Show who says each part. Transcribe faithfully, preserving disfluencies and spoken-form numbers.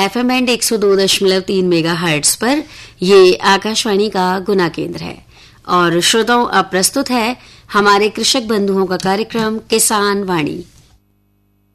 Speaker 1: FM band एक सौ दो दशमलव तीन मेगा हर्ट्ज पर। ये आकाशवाणी का गुना केंद्र है और श्रोताओं अब प्रस्तुत है हमारे कृषक बंधुओं का कार्यक्रम किसान वाणी।